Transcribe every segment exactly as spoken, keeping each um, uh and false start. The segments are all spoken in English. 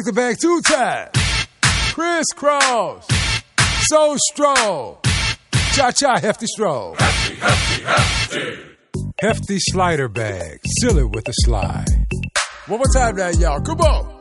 The bag two times. Crisscross. So stroll. Cha-cha hefty stroll. Hefty, hefty, hefty. Hefty slider bag. Silly with a slide. One more time now, y'all. Come on.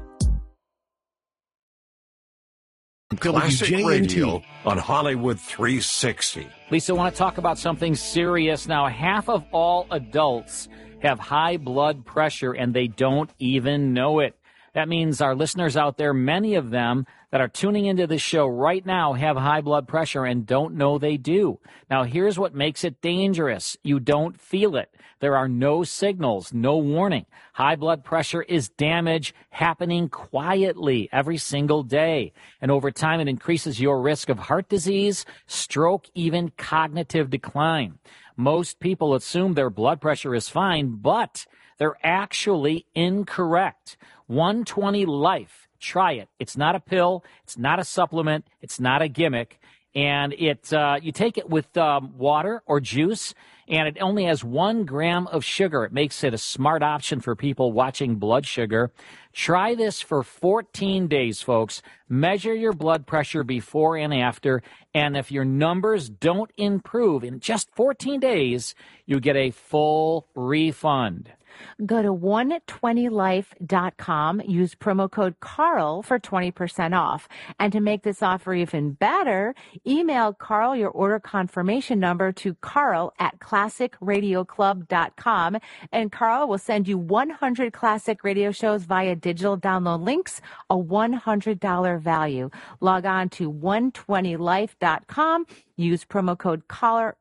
Classic Radio on Hollywood three sixty. Lisa, I want to talk about something serious now. Half of all adults have high blood pressure, and they don't even know it. That means our listeners out there, many of them that are tuning into this show right now have high blood pressure and don't know they do. Now, here's what makes it dangerous. You don't feel it. There are no signals, no warning. High blood pressure is damage happening quietly every single day. And over time, it increases your risk of heart disease, stroke, even cognitive decline. Most people assume their blood pressure is fine, but they're actually incorrect. one twenty Life. Try it. It's not a pill. It's not a supplement. It's not a gimmick. And it uh, you take it with um, water or juice, and it only has one gram of sugar. It makes it a smart option for people watching blood sugar. Try this for fourteen days, folks. Measure your blood pressure before and after, and if your numbers don't improve in just fourteen days, you get a full refund. Go to one twenty life dot com. Use promo code Carl for twenty percent off. And to make this offer even better, email Carl your order confirmation number to Carl at classic radio club dot com. And Carl will send you one hundred classic radio shows via digital download links, a one hundred dollars value. Log on to one twenty life dot com. Use promo code Carl.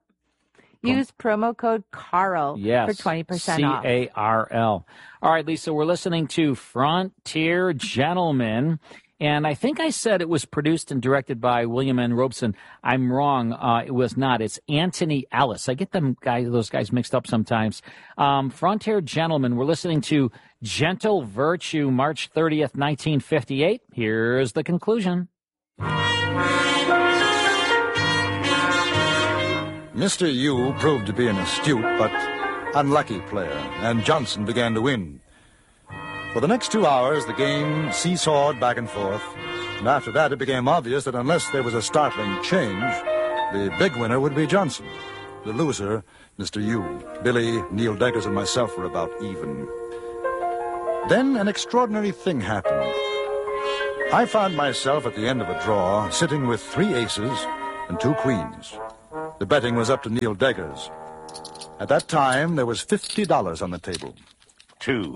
Use promo code Carl yes, for twenty percent off. C A R L. All right, Lisa, we're listening to Frontier Gentlemen, and I think I said it was produced and directed by William N. Robson. I'm wrong. Uh, it was not. It's Anthony Ellis. I get them guys, those guys mixed up sometimes. Um, Frontier Gentlemen, we're listening to Gentle Virtue, March thirtieth, nineteen fifty-eight. Here's the conclusion. Mister Yu proved to be an astute but unlucky player, and Johnson began to win. For the next two hours, the game seesawed back and forth, and after that it became obvious that unless there was a startling change, the big winner would be Johnson. The loser, Mister Yu. Billy, Neil Deggers, and myself were about even. Then an extraordinary thing happened. I found myself at the end of a draw, sitting with three aces and two queens. The betting was up to Neil Deggers. At that time, there was fifty dollars on the table. Two.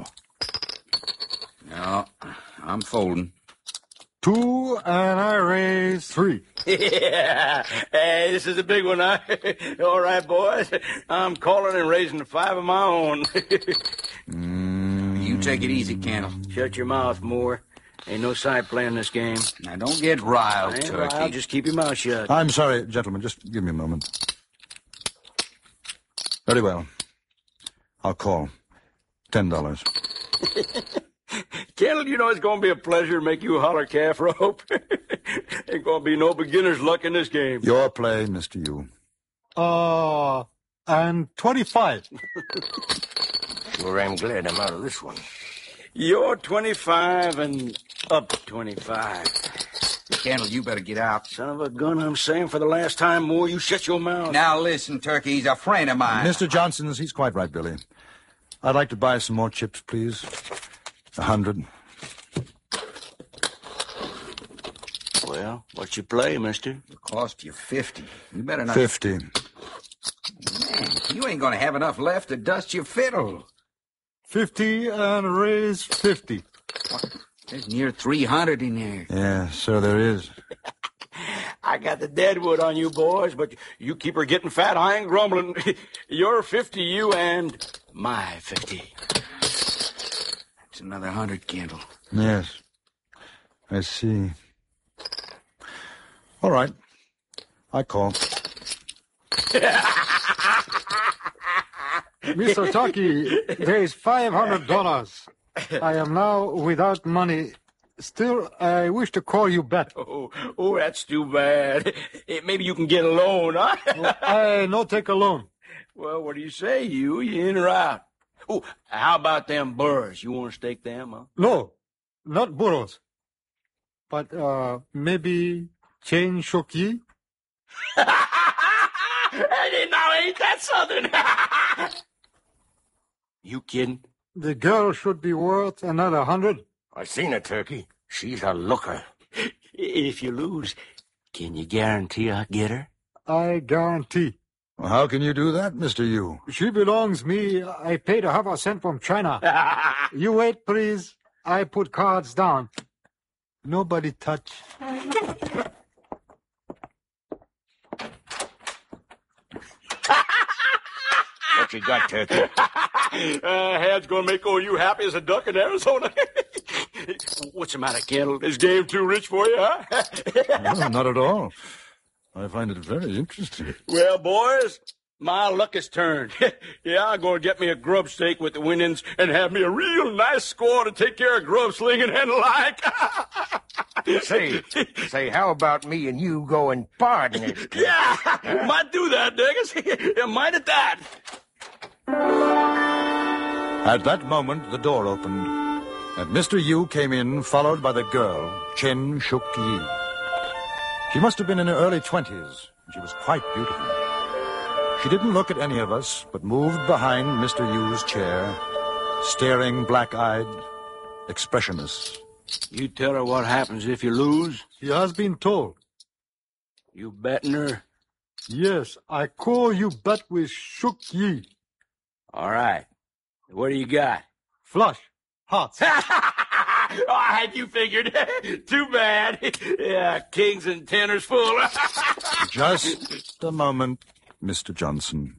No, I'm folding. Two, and I raise three. Yeah. Hey, this is a big one, huh? All right, boys. I'm calling and raising a five of my own. mm. You take it easy, Candle. Shut your mouth, Moore. Ain't no side playing this game. Now, don't get riled, I ain't Turkey. riled. Just keep your mouth shut. I'm sorry, gentlemen. Just give me a moment. Very well. I'll call. Ten dollars. Kendall, you know it's going to be a pleasure to make you holler calf rope. Ain't going to be no beginner's luck in this game. Your play, Mister Yu. Uh, and twenty-five. Sure, I'm glad I'm out of this one. You're twenty-five and up twenty-five. Candle, you better get out. Son of a gun, I'm saying for the last time, Moore, you shut your mouth. Now listen, Turkey, he's a friend of mine. Mister Johnson's, he's quite right, Billy. I'd like to buy some more chips, please. A hundred. Well, what's your play, mister? It'll cost you fifty. You better not... Fifty. Man, you ain't gonna have enough left to dust your fiddle. Fifty and raise fifty. What? There's near three hundred in there. Yeah, so there is. I got the deadwood on you boys, but you keep her getting fat. I ain't grumbling. You're fifty, you, and my fifty. That's another hundred, Candle. Yes. I see. All right. I call. Mister Turkey, there is five hundred dollars. I am now without money. Still, I wish to call you back. Oh, oh, that's too bad. Maybe you can get a loan, huh? Well, I no take a loan. Well, what do you say, you? You in or out? Oh, how about them burrs? You want to stake them, huh? No. not burros. But uh, maybe Chen Shok-yi? Hey, now, ain't that something? You kidding? The girl should be worth another hundred. I seen her, Turkey. She's a looker. If you lose, can you guarantee I'll get her? I guarantee. Well, how can you do that, Mister Yu? She belongs me. I paid a half a cent from China. You wait, please. I put cards down. Nobody touch. What you got, Turkey? uh, Had's gonna make old you happy as a duck in Arizona. What's the matter, Kendall? Is game too rich for you, huh? No, not at all. I find it very interesting. Well, boys, my luck has turned. Yeah, I'm going to get me a grub steak with the winnings and have me a real nice score to take care of grub slinging and the like. Say, say, how about me and you go and pardon it? Yeah, huh? Might do that, Diggers. Yeah, might at that. At that moment, the door opened, and Mister Yu came in, followed by the girl, Chen Shok-yi. She must have been in her early twenties. She was quite beautiful. She didn't look at any of us, but moved behind Mister Yu's chair, staring black-eyed, expressionless. You tell her what happens if you lose? She has been told. You betting her? Yes, I call you bet with Shok-yi. All right. What do you got? Flush. Hearts. Oh, I had you figured. Too bad. Yeah, kings and tenors full. Just a moment, Mister Johnson.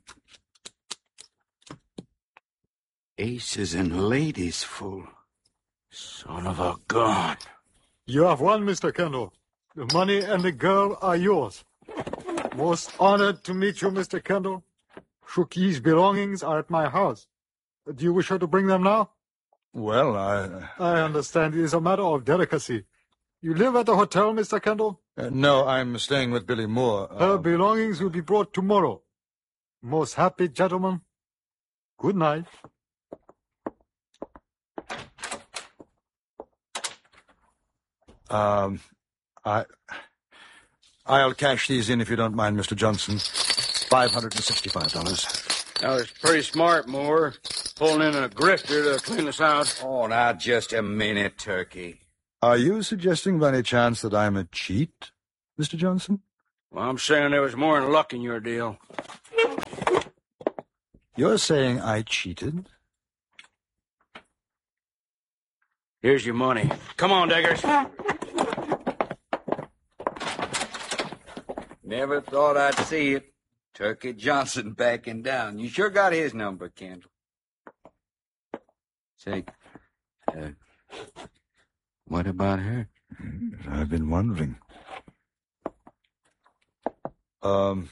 Aces and ladies full. Son of a gun. You have won, Mister Kendall. The money and the girl are yours. Most honored to meet you, Mister Kendall. Shok-yi's belongings are at my house. Do you wish her to bring them now? Well, I... I understand. It is a matter of delicacy. You live at the hotel, Mister Kendall? Uh, no, I'm staying with Billy Moore. Uh... Her belongings will be brought tomorrow. Most happy gentlemen. Good night. Um, I... I'll cash these in if you don't mind, Mister Johnson. five hundred sixty-five dollars. That was pretty smart, Moore. Pulling in a grifter to clean us out. Oh, now, just a minute, Turkey. Are you suggesting by any chance that I'm a cheat, Mister Johnson? Well, I'm saying there was more than luck in your deal. You're saying I cheated? Here's your money. Come on, Diggers. Never thought I'd see it. Turkey Johnson backing down. You sure got his number, Kendall. Say, uh, what about her? I've been wondering. Um,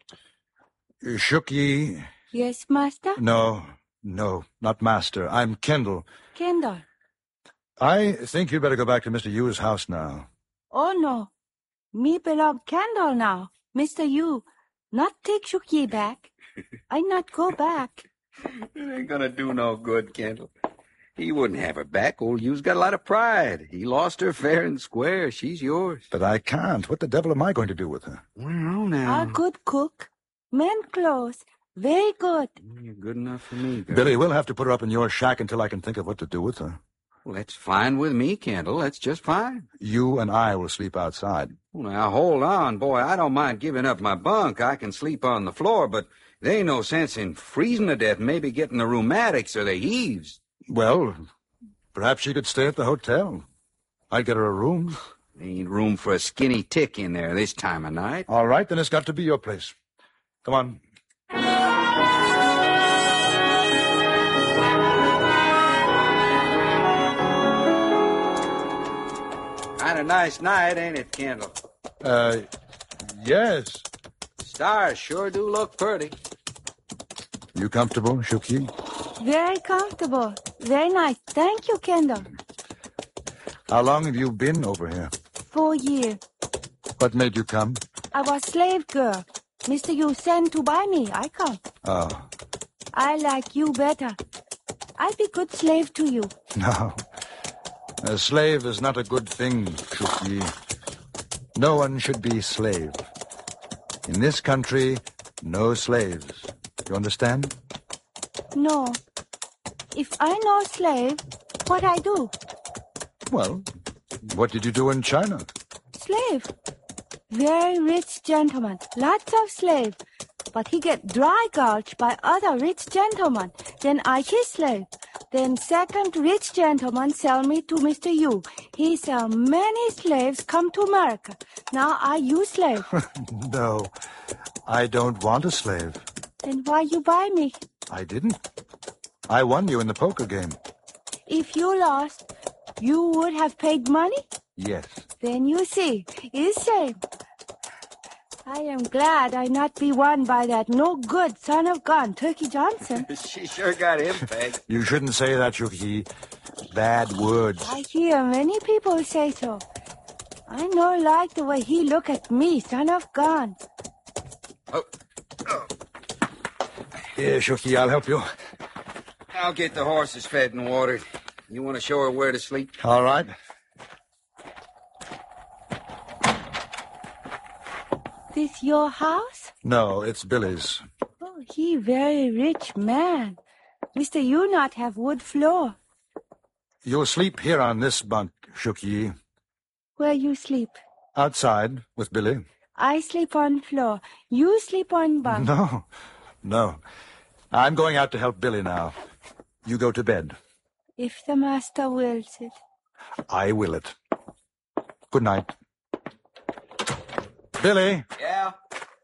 Shok-yi? Yes, master? No, no, not master. I'm Kendall. Kendall. I think you'd better go back to Mister Yu's house now. Oh, no. Me belong Kendall now. Mister Yu, not take Shok-yi back. I not go back. It ain't gonna do no good, Kendall. He wouldn't have her back. Old Yu's got a lot of pride. He lost her fair and square. She's yours. But I can't. What the devil am I going to do with her? Well, now. A good cook. Men clothes. Very good. You're good enough for me, girl. Billy, we'll have to put her up in your shack until I can think of what to do with her. Well, that's fine with me, Kendall. That's just fine. You and I will sleep outside. Well, now, hold on, boy. I don't mind giving up my bunk. I can sleep on the floor, but there ain't no sense in freezing to death, maybe getting the rheumatics or the heaves. Well, perhaps she could stay at the hotel. I'd get her a room. There ain't room for a skinny tick in there this time of night. All right, then it's got to be your place. Come on. Kind of nice night, ain't it, Kendall? Uh, yes. Stars sure do look pretty. You comfortable, Shok-yi? Very comfortable. Very nice. Thank you, Kendall. How long have you been over here? Four years. What made you come? I was slave girl. Mister Yu sent to buy me. I come. Oh. I like you better. I'll be good slave to you. No. A slave is not a good thing, Shuk-Yi. No one should be slave. In this country, no slaves. You understand? No. If I no slave, what I do? Well, what did you do in China? Slave. Very rich gentleman. Lots of slave. But he get dry gulch by other rich gentlemen. Then I his slave. Then second rich gentleman sell me to Mister Yu. He sell many slaves come to America. Now I you slave. No, I don't want a slave. Then why you buy me? I didn't. I won you in the poker game. If you lost, you would have paid money? Yes. Then you see, it's same. I am glad I not be won by that no good son of gun, Turkey Johnson. She sure got him pegged. You shouldn't say that, Shuk-Yi. Bad words. I hear many people say so. I no like the way he look at me, son of gun. Oh. Oh. Here, Shuk-Yi, I'll help you. I'll get the horses fed and watered. You want to show her where to sleep? All right. This your house? No, it's Billy's. Oh, he very rich man. Mister You not have wood floor. You'll sleep here on this bunk, Shuk-Yi. Where you sleep? Outside with Billy. I sleep on floor. You sleep on bunk. No, no. I'm going out to help Billy now. You go to bed. If the master wills it. I will it. Good night. Billy. Yeah?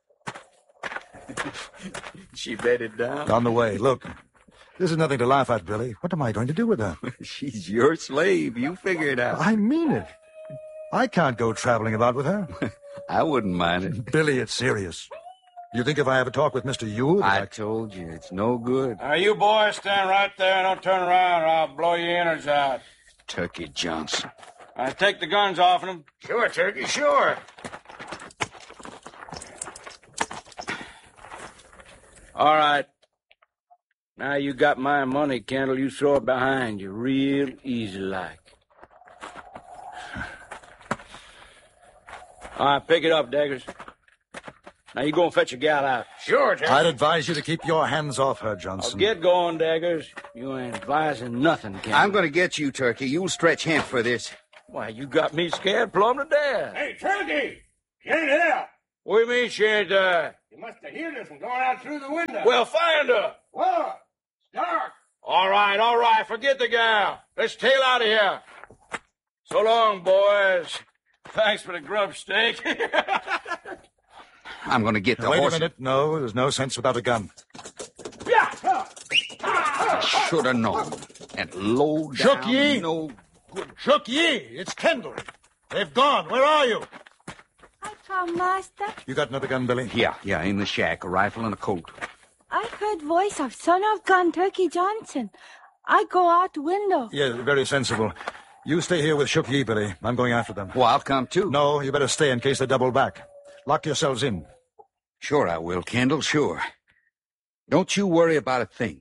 She bedded down? On the way. Look, this is nothing to laugh at, Billy. What am I going to do with her? She's your slave. You figure it out. I mean it. I can't go traveling about with her. I wouldn't mind it. Billy, it's serious. You think if I have a talk with Mister Yu... I, I told you, it's no good. Now, you boys stand right there and don't turn around or I'll blow your innards out. Turkey Johnson. I take the guns off of them. Sure, Turkey, sure. All right. Now you got my money, Kendall. You throw it behind you real easy like. All right, pick it up, Daggers. Now you go and fetch your gal out. Sure, Turkey. I'd advise you to keep your hands off her, Johnson. I'll get going, Daggers. You ain't advising nothing, Kendall. I'm going to get you, Turkey. You'll stretch hint for this. Why, you got me scared plumb to death. Hey, Turkey! She ain't here. What do you mean she ain't there? You must have heard us from going out through the window. Well, find her. What? It's dark. All right, all right. Forget the gal. Let's tail out of here. So long, boys. Thanks for the grub steak. I'm going to get the now, wait horse. a minute. No, there's no sense without a gun. Should have known. And low down. Shuk-Yi! No good. Shuk-Yi! It's Kendall. They've gone. Where are you? I come, master. You got another gun, Billy? Yeah, yeah, in the shack. A rifle and a coat. I heard voice of son of gun, Turkey Johnson. I go out window. Yeah, very sensible. You stay here with Shuk-Yi, Billy. I'm going after them. Well, I'll come too. No, you better stay in case they double back. Lock yourselves in. Sure I will, Kendall, sure. Don't you worry about a thing.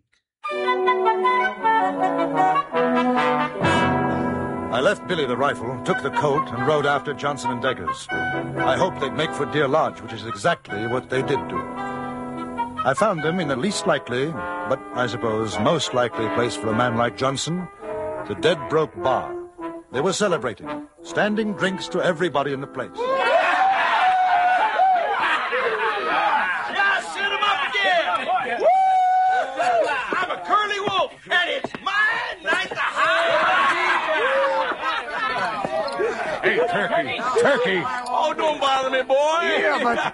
I left Billy the rifle, took the coat, and rode after Johnson and Deggers. I hoped they'd make for Deer Lodge, which is exactly what they did do. I found them in the least likely, but I suppose most likely place for a man like Johnson, the Dead Broke Bar. They were celebrating, standing drinks to everybody in the place. Yeah, set him up again. Woo! I'm a curly wolf, and it's my night to hide. Hey, Turkey. Turkey. Oh, don't bother me, boy. Yeah,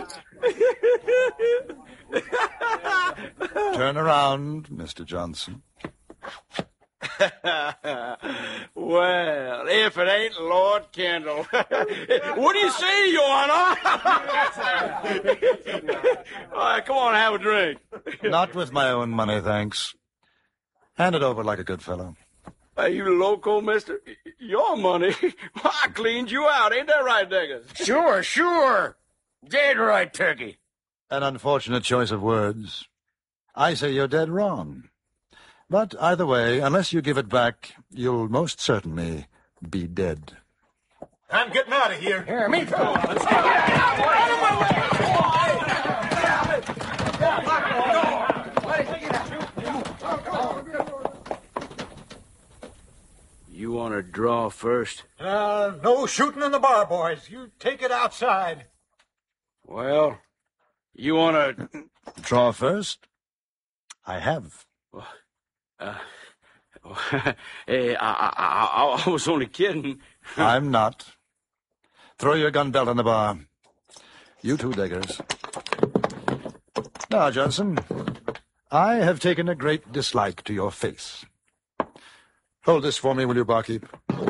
but... Turn around, Mister Johnson. Well, if it ain't Lord Kendall. What do you say, Your Honor? All right, come on, have a drink. Not with my own money, thanks. Hand it over like a good fellow. Are you loco, mister? Your money? I cleaned you out. Ain't that right, Deggers? Sure, sure. Dead right, Turkey. An unfortunate choice of words. I say you're dead wrong. But either way, unless you give it back, you'll most certainly be dead. I'm getting out of here. Here, me too. Let's get out of my way! You want to draw first? Uh, no shooting in the bar, boys. You take it outside. Well, you want to... Draw first? I have. Uh, hey, I, I, I, I was only kidding. I'm not. Throw your gun belt on the bar. You too, Diggers. Now, Johnson, I have taken a great dislike to your face. Hold this for me, will you, barkeep?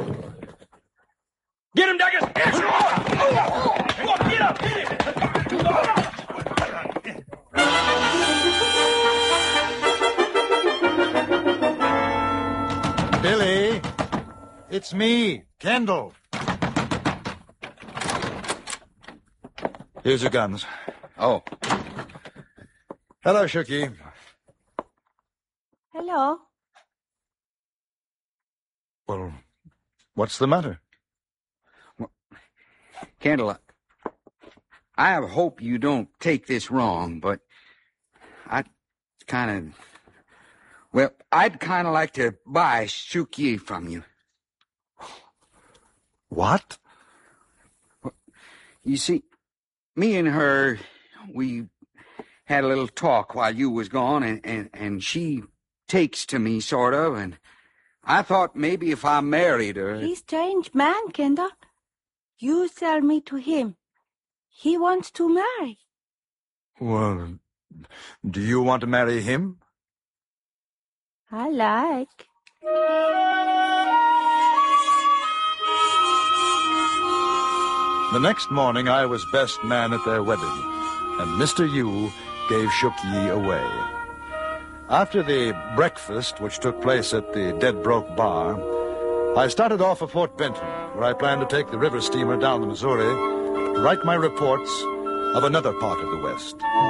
Get him, Diggers! Get up! Get him! Billy, it's me, Kendall. Here's your guns. Oh. Hello, Shooky. Hello. Well, what's the matter? Well, Kendall, I hope you don't take this wrong, but I kind of... Well, I'd kind of like to buy Shooky from you. What? Well, you see, me and her, we had a little talk while you was gone, and, and, and she takes to me, sort of, and I thought maybe if I married her... He's a strange man, Kendall. You sell me to him. He wants to marry. Well, do you want to marry him? I like. The next morning, I was best man at their wedding, and Mister Yu gave Shook Yi away. After the breakfast, which took place at the Dead Broke Bar, I started off for Fort Benton, where I planned to take the river steamer down the Missouri to write my reports of another part of the West.